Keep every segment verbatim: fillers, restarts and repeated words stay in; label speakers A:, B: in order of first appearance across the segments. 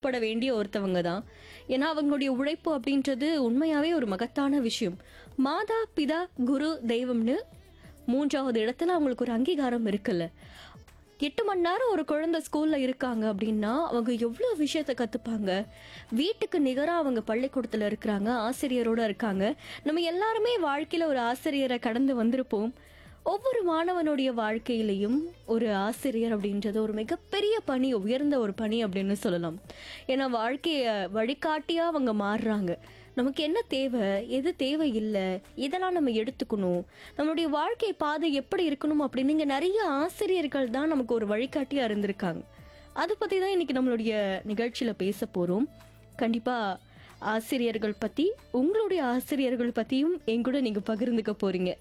A: பாராட்டப்பட வேண்டிய ஒருத்தவங்க தான். ஏன்னா அவங்களுடைய உழைப்பு அப்படின்றது உண்மையாவே ஒரு மகத்தான விஷயம். மாதா பிதா குரு தெய்வம்னு மூன்றாவது இடத்துல அவங்களுக்கு ஒரு அங்கீகாரம் இருக்குல்ல. எட்டு மணி நேரம் ஒரு குழந்தை ஸ்கூல்ல இருக்காங்க அப்படின்னா அவங்க எவ்வளோ விஷயத்த கற்றுப்பாங்க. வீட்டுக்கு நிகராக அவங்க பள்ளிக்கூடத்தில் இருக்கிறாங்க, ஆசிரியரோடு இருக்காங்க. நம்ம எல்லாருமே வாழ்க்கையில் ஒரு ஆசிரியரை கடந்து வந்திருப்போம். ஒவ்வொரு மாணவனுடைய வாழ்க்கையிலையும் ஒரு ஆசிரியர் அப்படின்றது ஒரு மிகப்பெரிய பணி, உயர்ந்த ஒரு பணி அப்படின்னு சொல்லலாம். ஏன்னா வாழ்க்கையை வழிகாட்டியாக அவங்க மாறுறாங்க. நமக்கு என்ன தேவை, எது தேவை இல்லை, இதெல்லாம் நம்ம எடுத்துக்கணும், நம்மளுடைய வாழ்க்கை பாதை எப்படி இருக்கணும் அப்படின்னு இங்கே நிறைய ஆசிரியர்கள் தான் நமக்கு ஒரு வழிகாட்டியாக இருந்திருக்காங்க. அதை பற்றி தான் இன்னைக்கு நம்மளுடைய நிகழ்ச்சியில் பேச போகிறோம். கண்டிப்பாக ஆசிரியர்கள் பற்றி, உங்களுடைய ஆசிரியர்கள் பற்றியும் என் கூட நீங்கள் பகிர்ந்துக்க போகிறீங்க.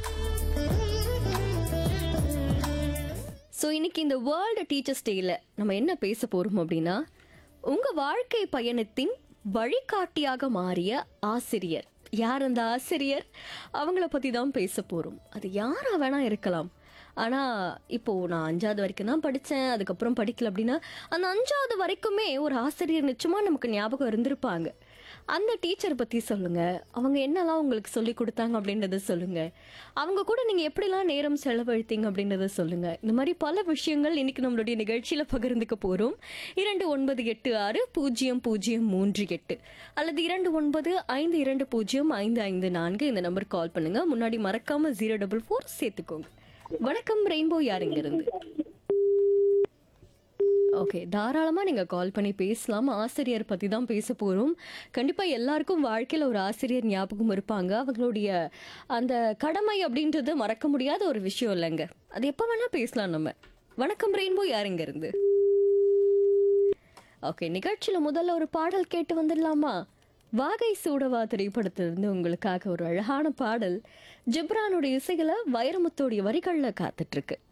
A: ஸோ இன்னைக்கு இந்த வேர்ல்டு டீச்சர்ஸ் டேயில் நம்ம என்ன பேச போகிறோம் அப்படின்னா, உங்கள் வாழ்க்கை பயணத்தின் வழிகாட்டியாக மாறிய ஆசிரியர் யார். அந்த ஆசிரியர் அவங்கள பற்றி தான் பேச போகிறோம். அது யாராக வேணா இருக்கலாம். ஆனால் இப்போது நான் அஞ்சாவது வரைக்கும் தான் படித்தேன், அதுக்கப்புறம் படிக்கல அப்படின்னா அந்த அஞ்சாவது வரைக்குமே ஒரு ஆசிரியர் நிச்சயமாக நமக்கு ஞாபகம் இருந்திருப்பாங்க. அந்த டீச்சர் பற்றி சொல்லுங்கள், அவங்க என்னெல்லாம் உங்களுக்கு சொல்லி கொடுத்தாங்க அப்படின்றத சொல்லுங்கள், அவங்க கூட நீங்கள் எப்படிலாம் நேரம் செலவழித்தீங்க அப்படின்றத சொல்லுங்கள். இந்த மாதிரி பல விஷயங்கள் இன்றைக்கி நம்மளுடைய நிகழ்ச்சியில் பகிர்ந்துக்க போகிறோம். இரண்டு ஒன்பது எட்டு ஆறு பூஜ்ஜியம் பூஜ்ஜியம் மூன்று எட்டு அல்லது இரண்டு ஒன்பது ஐந்து இரண்டு பூஜ்ஜியம் ஐந்து ஐந்து நான்கு இந்த நம்பர் கால் பண்ணுங்கள். முன்னாடி மறக்காமல் ஜீரோ டபுள் ஃபோர் சேர்த்துக்கோங்க. வணக்கம் ரெயின்போ, யாருங்க இருந்து? ஓகே, தாராளமாக நீங்கள் கால் பண்ணி பேசலாம். ஆசிரியர் பற்றி தான் பேச போகிறோம். கண்டிப்பாக எல்லாருக்கும் வாழ்க்கையில் ஒரு ஆசிரியர் ஞாபகம் இருப்பாங்க. அவங்களுடைய அந்த கடமை அப்படின்றது மறக்க முடியாத ஒரு விஷயம் இல்லைங்க. அது எப்போ வேணால் பேசலாம் நம்ம. வணக்கம் ரெயின்போ, யாருங்க இருந்து? ஓகே, நிகழ்ச்சியில் முதல்ல ஒரு பாடல் கேட்டு வந்துடலாமா? வாகை சூடவா திரைப்படத்திலிருந்து உங்களுக்காக ஒரு அழகான பாடல் ஜிப்ரானுடைய இசைகளை வைரமுத்தோடைய வரிகளில் காத்துட்ருக்கு.